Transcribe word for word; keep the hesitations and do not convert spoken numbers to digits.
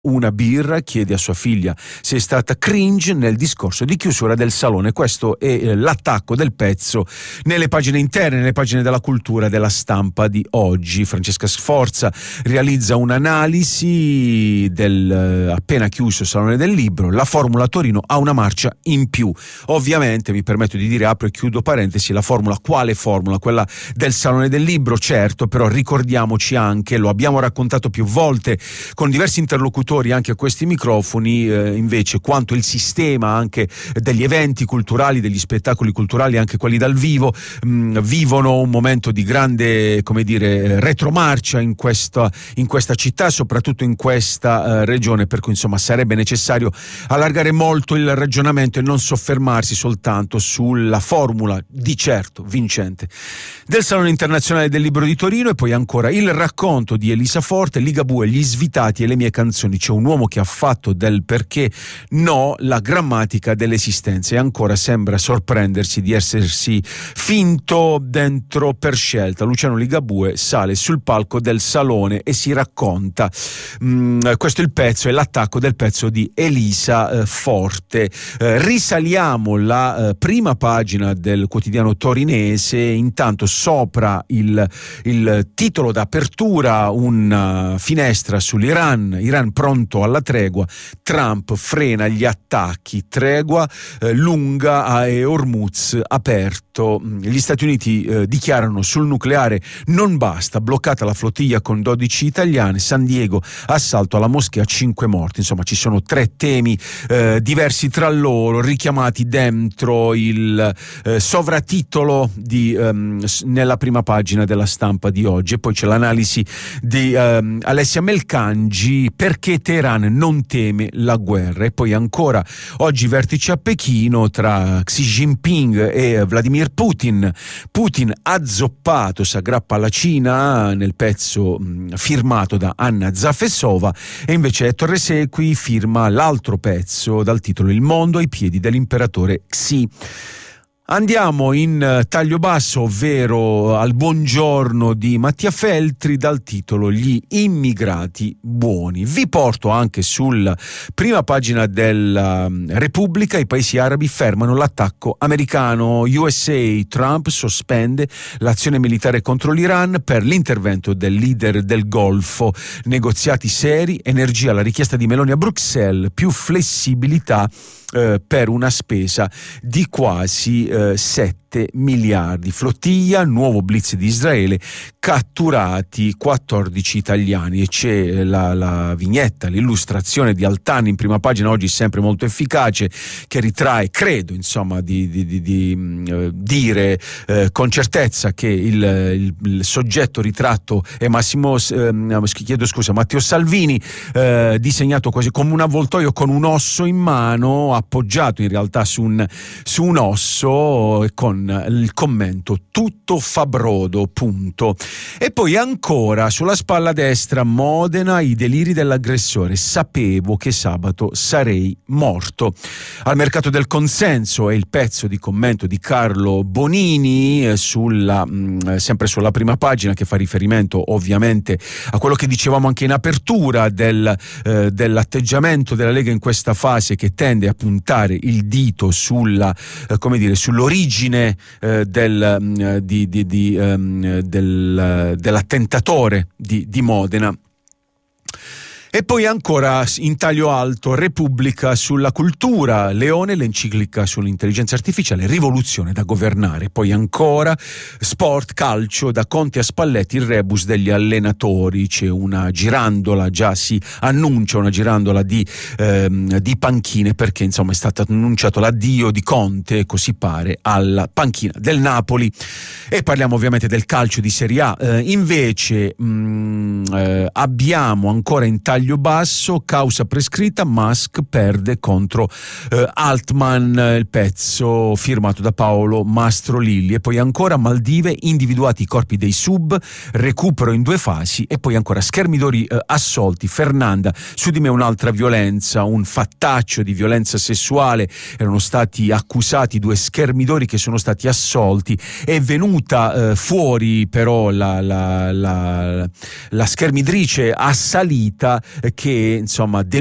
una birra, chiede a sua figlia se è stata cringe nel discorso di chiusura del salone. Questo è eh, l'attacco del pezzo nelle pagine interne, nelle pagine della cultura della stampa di oggi. Francesca Sforza realizza un'analisi del eh, appena chiuso Salone del Libro. La Formula Torino ha una marcia in più. Ovviamente mi permetto di dire, apro e chiudo parentesi, la formula, quale formula? Quella del Salone del Libro, certo, però ricordiamoci anche, lo abbiamo raccontato più volte con diversi interlocutori anche a questi microfoni, eh, invece quanto il sistema anche degli eventi culturali, degli spettacoli culturali, anche quelli dal vivo, mh, vivono un momento di grande, come dire, retromarcia in questa, in questa città, soprattutto in questa eh, regione, per cui insomma sarebbe necessario allargare molto il ragionamento e non soffermarsi soltanto sulla formula di certo vincente del Salone Internazionale del Libro di Torino. E poi ancora il racconto di Elisa Forte, Ligabue, Gli Svitati e le mie canzoni. C'è un uomo che ha fatto del perché no la grammatica dell'esistenza, e ancora sembra sorprendersi di essersi finto dentro per scelta. Luciano Ligabue sale sul palco del Salone e si racconta. Mm, questo è il pezzo, è l'attacco del pezzo di Elisa eh, Forte. Eh, risaliamo la eh, prima pagina del quotidiano torinese. Intanto sopra il, il titolo d'apertura, una finestra sull'Iran, Iran pronto alla tregua, Trump frena gli attacchi, tregua eh, lunga e Hormuz aperto. Gli Stati Uniti eh, dichiarano sul nucleare non basta, bloccata la flottiglia con dodici italiane, San Diego, assalto alla moschea, cinque morti. Insomma, ci sono tre temi eh, diversi tra loro, richiamati dentro il eh, sovratitolo di, ehm, nella prima pagina della stampa di oggi. E poi c'è l'analisi di ehm, Alessia Melcangi, perché Teheran non teme la guerra. E poi ancora oggi vertice a Pechino tra Xi Jinping e Vladimir Putin. Putin azzoppato, si aggrappa alla Cina nel pezzo mh, firmato da Anna Zafesova, e invece Ettore Sequi firma l'altro pezzo dal titolo Il mondo ai piedi dell'imperatore Xi. Andiamo in taglio basso, ovvero al buongiorno di Mattia Feltri, dal titolo Gli immigrati buoni. Vi porto anche sulla prima pagina della Repubblica: i paesi arabi fermano l'attacco americano. U S A, Trump sospende l'azione militare contro l'Iran per l'intervento del leader del Golfo. Negoziati seri, energia, la richiesta di Meloni a Bruxelles, più flessibilità Eh, per una spesa di quasi eh, sette miliardi. Flottiglia, nuovo blitz di Israele, catturati quattordici italiani. E c'è la, la vignetta, l'illustrazione di Altani in prima pagina, oggi sempre molto efficace, che ritrae, credo insomma di, di, di, di uh, dire uh, con certezza che il, il, il soggetto ritratto è Massimo uh, chiedo scusa Matteo Salvini, uh, disegnato quasi come un avvoltoio con un osso in mano, appoggiato in realtà su un, su un osso, con il commento tutto fa brodo, punto. E poi ancora sulla spalla destra, Modena, i deliri dell'aggressore, sapevo che sabato sarei morto. Al mercato del consenso è il pezzo di commento di Carlo Bonini sulla, mh, sempre sulla prima pagina, che fa riferimento ovviamente a quello che dicevamo anche in apertura del, eh, dell'atteggiamento della Lega in questa fase, che tende a puntare il dito sulla, eh, come dire, sull'origine eh, del, di, di, di, um, del, dell'attentatore di, di Modena. E poi ancora in taglio alto Repubblica sulla cultura, Leone, l'enciclica sull'intelligenza artificiale, rivoluzione da governare. Poi ancora sport, calcio, da Conte a Spalletti il rebus degli allenatori. C'è una girandola, già si annuncia una girandola di, ehm, di panchine, perché insomma è stato annunciato l'addio di Conte, così pare, alla panchina del Napoli. E parliamo ovviamente del calcio di Serie A. Eh, invece mh, eh, abbiamo ancora in taglio basso, causa prescritta, Musk perde contro eh, Altman, il pezzo firmato da Paolo Mastrolilli. E poi ancora Maldive, individuati i corpi dei sub, recupero in due fasi. E poi ancora schermidori eh, assolti, Fernanda, su di me un'altra violenza, un fattaccio di violenza sessuale, erano stati accusati due schermidori che sono stati assolti. È venuta eh, fuori però la, la, la, la schermidrice assalita che insomma